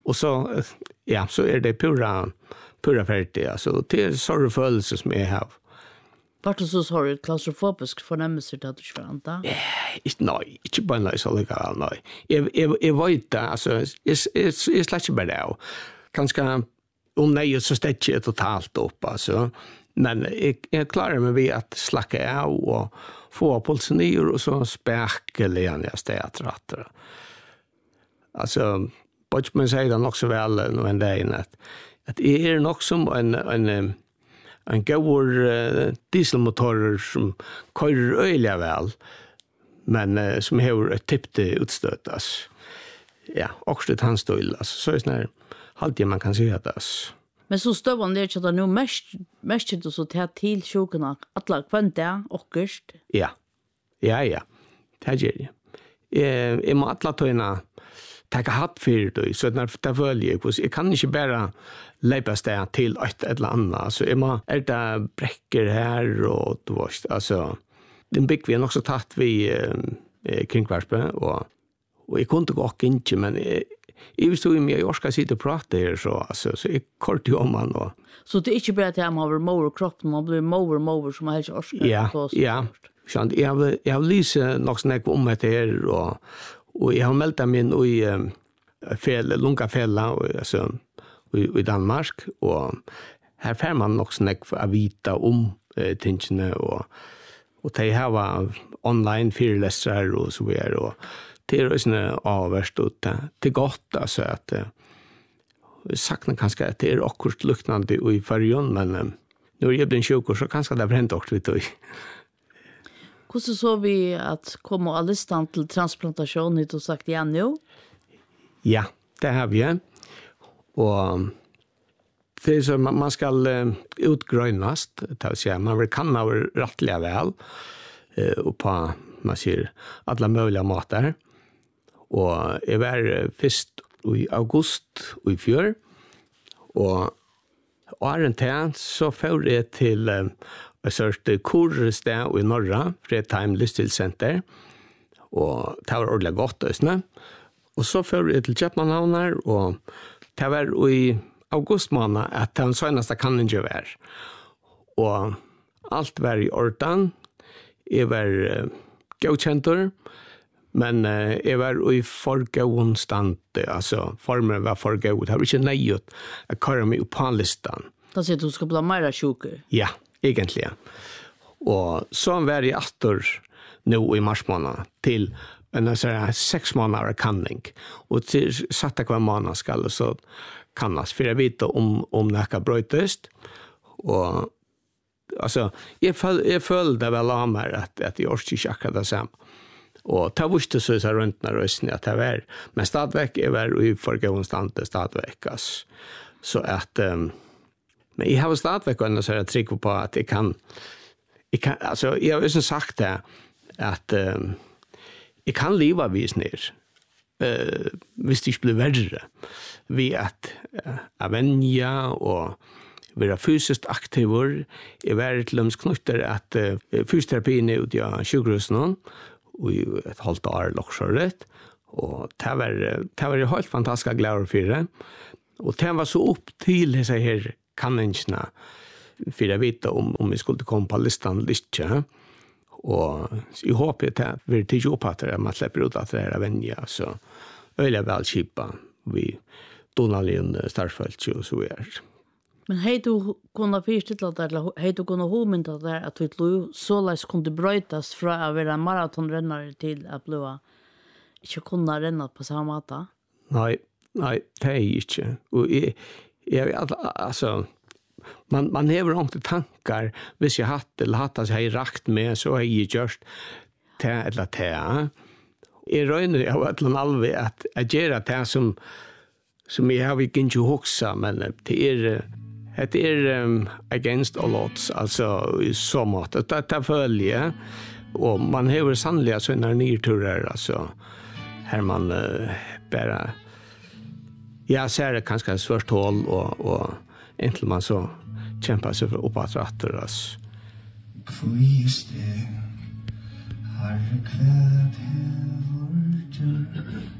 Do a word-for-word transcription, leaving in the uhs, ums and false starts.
och så ja, så är det pura pura färdigt alltså det är sorgfølelse som jag har. Vart du så sorry klaustrofobisk förnämmelser att du föranta? Eh, nej, inte bara nej så lika nej. Jag jag jag vet alltså är är är slash bara det. Kanske om nej så stäcker det totalt upp alltså. Men jag, jag klarar mig vid att slacka av och få pulsen ner och så späckle igen jag stätrattar. Alltså Botchman säger det också väl nu en dag att att det är nog som en en en god uh, dieselmotor som kör öliga väl men uh, som har ett tippt utstötas. Ja, också det han står alltså så är det alltid man kan se det. Men så står man där så att nu mest mest det så till till sjukorna alla kvanta och just. Ja. Ja, ja. Det gör det. Eh, jag må alla tøyna taka hatt för det så när det följer hur jag kan inte bara lägga stä till ett eller annat så är man är det bräcker här och då alltså den big vi har också tagit vi eh, kringvarspe och och jag kunde gå inte men jag visste ju mig jag ska sitta och prata här så alltså så är kort ju om man och så det är inte bara att man har mower kropp man blir mower mower som helst orska. Ja, ja. Så jag har jag har lyssnat nog snack om det här och och jag har meldt mig in i um, fel lunga fälla och alltså i, i Danmark och här får man också snack för att vita om eh, tingene och och de har online föreläsare och så vidare och det är såna avvärst och det gott alltså att eh, saknar kanske att det är akkurat luktande i förrjun men eh, nu är jag den sjuk så kanske det har hänt också vet du. Hur så vi att komma allstant till transplantation hit och sagt ja nu? Ja, det har vi. Och det är så man ska uh, utgrönas, det vill säga man vill kanna rättliga väl uh, och på man ser alla möjliga matar. Och jag var först i august och i fjör och åren till så får jag till uh, jag sørte kurssted i Norra, Fredheim Livsstilscenter, og det var ordentlig godt østene. Og så fører jeg til Kjøpmannhavn her, og det var i august måned at den søgneste kan ikke være. Og alt var i orden. Jeg var uh, godkjentur, men uh, jeg var i forgående stand, altså formen var forgående. Det var ikke nøyet å køre meg opp på listan. Da sier du skal bli mer sjuker? Ja. Egentligen. Och så var jag åter nu i mars månad till en så här sex månader kanning. Och till satta kvar månad ska så kannas för jag vet om om det kan brytas. Och alltså jag föll jag följde väl av mig att att jag orkar inte akkurat det sam. Och ta visste så så runt när rösten att det var men stadverk är väl i förgångstante stadverkas. Så att um, men jag har stadverk och så här trick på att det kan jag kan alltså jag har ju sagt det att um, jag kan leva vis ner. Eh visst det blir värre. Vi att uh, avänja och vara fysiskt aktiver är väldigt lömsknutter att uh, fysioterapin är utgör sjukhusen och ett halvt år lockshortet och det var det var helt fantastiskt glad för det. Och det var så upp till så här kanningarna för jag vet om om vi skulle komma på listan lite. Och jag hoppas att vi till upp att det man släpper ut att det är vänja så öliga väl chipa vi Donalien startfält och så är. Men hej du kunna förstå att eller hej du kunna homenta där att vi så läs kunde brytas från att vara maratonrännare till att bli inte kunna renna på samma sätt. Nej, nej, det är inte. Och jag, jag alltså man man har inte tankar hvis jag hatt eller hatt sig rakt med så är ju just te eller te. Jag rönar jag vet lan alve att att göra det som som jag har vi inte huxa men det är det är um, against all odds alltså i så mått att det, det följer och man har sannliga sådana nyrturer alltså här man uh, bara jag ser det kanske svårt håll och och inte man så kämpar sig för uppåtrattor alltså. Kviste har kvärt hevor